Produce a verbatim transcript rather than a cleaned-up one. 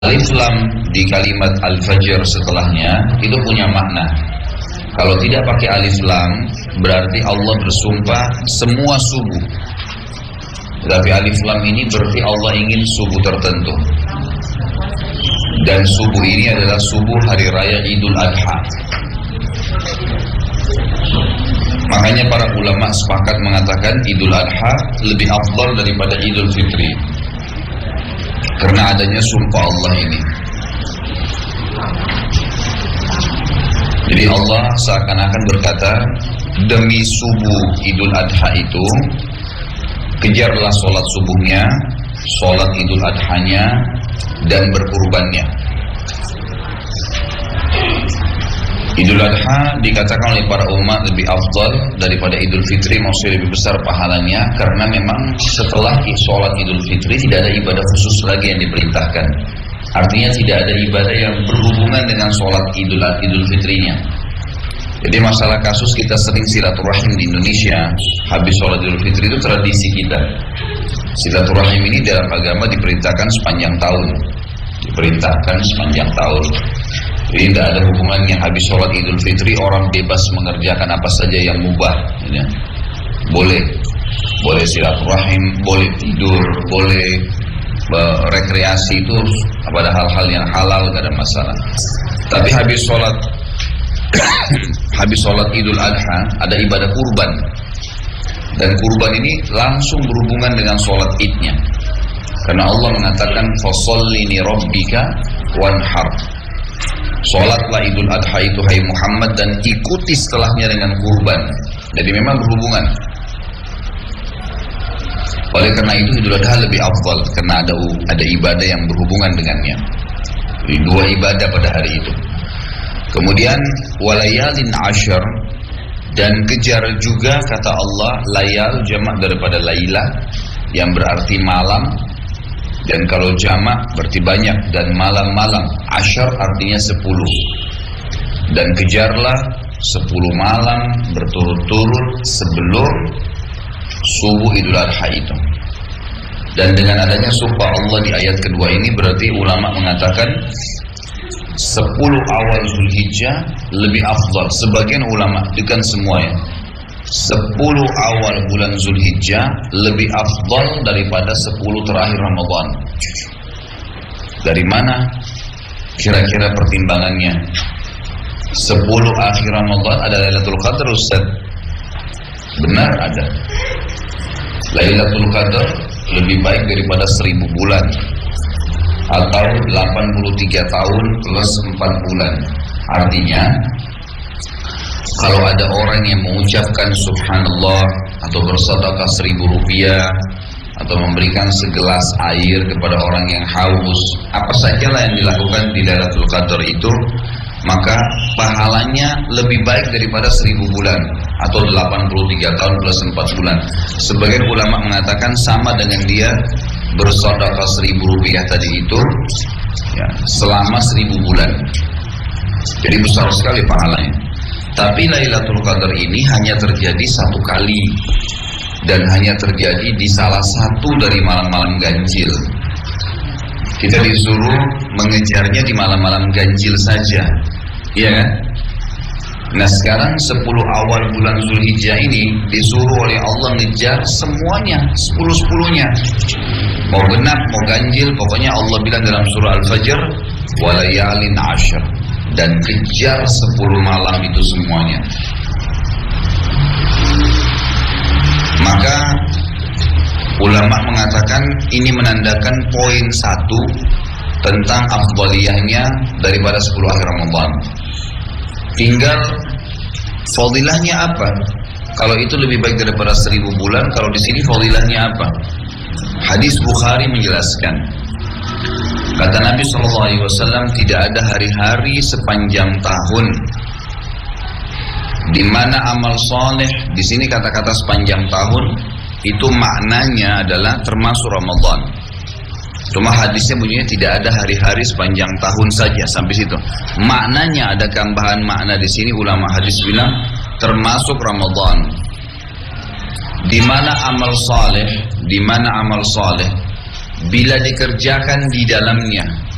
Alif lam di kalimat al-fajr setelahnya itu punya makna. Kalau tidak pakai alif lam berarti Allah bersumpah semua subuh. Tapi alif lam ini berarti Allah ingin subuh tertentu. Dan subuh ini adalah subuh hari raya Idul Adha. Makanya para ulama sepakat mengatakan Idul Adha lebih afdal daripada Idul Fitri, karena adanya sumpah Allah ini. Jadi Allah seakan-akan berkata, demi subuh Idul Adha itu, kejarlah sholat subuhnya, sholat Idul Adhanya, dan berkurbannya. Idul Adha dikatakan oleh para ulama lebih afdal daripada Idul Fitri, maksudnya lebih besar pahalanya, karena memang setelah sholat Idul Fitri tidak ada ibadah khusus lagi yang diperintahkan. Artinya tidak ada ibadah yang berhubungan dengan sholat Idul Idul Fitrinya. Jadi masalah kasus kita sering silaturahim di Indonesia habis sholat Idul Fitri itu tradisi kita. Silaturahim ini dalam agama diperintahkan sepanjang tahun, diperintahkan sepanjang tahun. Jadi tidak ada hubungannya habis sholat Idul Fitri orang bebas mengerjakan apa saja yang mubah, ya. Boleh, boleh silaturahim, boleh tidur, boleh rekreasi itu pada hal-hal yang halal, tidak ada masalah. Tapi habis sholat habis sholat Idul Adha ada ibadah kurban, dan kurban ini langsung berhubungan dengan sholat idnya, karena Allah mengatakan fasholli li rabbika wanhar. Sholatlah Idul Adha itu hai Muhammad dan ikuti setelahnya dengan kurban. Jadi memang berhubungan. Oleh karena itu Idul Adha lebih afdal karena ada ada ibadah yang berhubungan dengannya. Jadi dua ibadah pada hari itu. Kemudian walayalin ashar, dan kejar juga kata Allah, layal jamak daripada lailah yang berarti malam. Dan kalau jamak berarti banyak, dan malam-malam. Asyar artinya sepuluh. Dan kejarlah sepuluh malam berturut-turut sebelum subuh Idul Adha itu. Dan dengan adanya sumpah Allah di ayat kedua ini berarti ulama mengatakan sepuluh awal Zulhijjah lebih afdal. Sebagian ulama, bukan semua ya, sepuluh awal bulan Zulhijjah lebih afdal daripada sepuluh terakhir Ramadan. Dari mana kira-kira pertimbangannya? sepuluh akhir Ramadan ada Lailatul Qadar, Ustaz. Benar, ada. Lailatul Qadar lebih baik daripada seribu bulan, atau delapan puluh tiga tahun plus empat bulan. Artinya kalau ada orang yang mengucapkan subhanallah atau bersedekah seribu rupiah atau memberikan segelas air kepada orang yang haus, apa sajalah yang dilakukan di Lailatul Qadar itu, maka pahalanya lebih baik daripada seribu bulan atau delapan puluh tiga tahun plus empat bulan. Sebagian ulama mengatakan sama dengan dia bersedekah seribu rupiah tadi itu, ya, selama seribu bulan. Jadi besar sekali pahalanya. Tapi Lailatul Qadar ini hanya terjadi satu kali, dan hanya terjadi di salah satu dari malam-malam ganjil. Kita disuruh mengejarnya di malam-malam ganjil saja, iya kan? Nah sekarang sepuluh awal bulan Zulhijjah ini disuruh oleh Allah ngejar semuanya, sepuluh-sepuluhnya. Mau genap, mau ganjil, pokoknya Allah bilang dalam surah Al-Fajr, walayalin ashar, dan kejar sepuluh malam itu semuanya. Maka ulama mengatakan ini menandakan poin satu tentang afdaliyahnya daripada sepuluh akhir Ramadan. Tinggal fadilahnya apa? Kalau itu lebih baik daripada seribu bulan, kalau di sini fadilahnya apa? Hadis Bukhari menjelaskan, kata Nabi shallallahu alaihi wasallam, tidak ada hari-hari sepanjang tahun di mana amal soleh, di sini kata-kata sepanjang tahun itu maknanya adalah termasuk Ramadan. Cuma hadisnya bunyinya tidak ada hari-hari sepanjang tahun saja, sampai situ. Maknanya ada tambahan makna di sini, ulama hadis bilang termasuk Ramadan. Di mana amal saleh, di mana amal saleh bila dikerjakan di dalamnya